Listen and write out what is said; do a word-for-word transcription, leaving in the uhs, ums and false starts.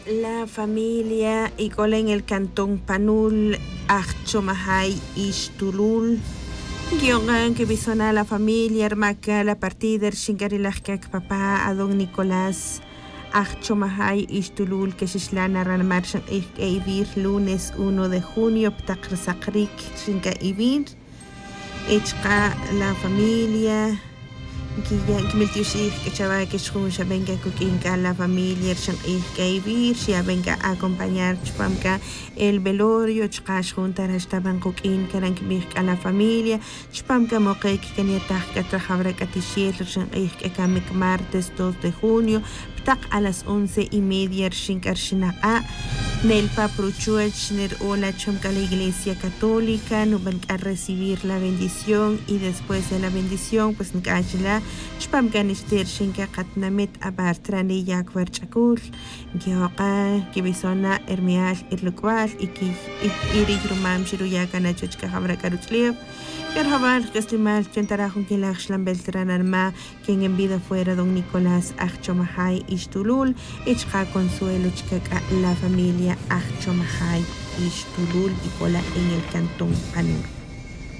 La familia Icola en el cantón Panul, Achchomahay, Ixtulul. Guiongan que bisona la familia, Armaca, la partida, Shingarilajkak, papá, a don Nicolás, Achchomahay, Ixtulul, que Shishlana Ranmarchan, Eivir, lunes uno de junio, Ptakrsakrik, Shinga Ivir, Echka, la familia. Guilla Gmiltiushik que chava que shusha venga kukinka la familia shan ikavir shia venga a acompañar chpamka el velorio chqash juntar estaban kukin karan kmik a la familia chpamka moqek kaniatah katrahabra katishiel shan ikamik martes dos de junio ptak a las once y media shinkar shinaqa Nel papruchuel shner ola chomka la iglesia católica no van a recibir la bendición y después de la bendición pues nkachla chpam ganishter shinka qatnamet abartrani yakwar chakul gyoqa kibisona ermial irlukwal iki irirumam shiruya kana chochka habra karuchlev Kerhabal Castimal Chantarajun Kilachlan Beltranarma quien en vida fuera don Nicolás Achchomahay Ixtulul Echka Consuelo Chkaka la familia Achchomahay Ixtulul y cola en el cantón Panul.